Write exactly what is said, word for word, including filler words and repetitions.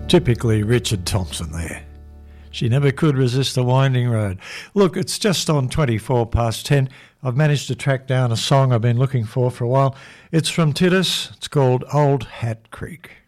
Typically Richard Thompson there. She never could resist the winding road. Look, it's just on twenty-four past ten. I've managed to track down a song I've been looking for for a while. It's from Titus. It's called Old Hat Creek.